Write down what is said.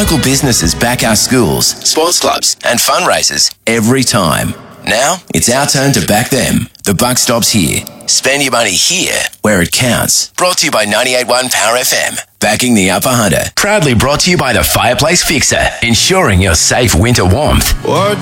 Local businesses back our schools, sports clubs and fundraisers every time. Now, it's our turn to back them. The buck stops here. Spend your money here, where it counts. Brought to you by 98.1 Power FM. Backing the Upper Hunter. Proudly brought to you by the Fireplace Fixer. Ensuring your safe winter warmth. What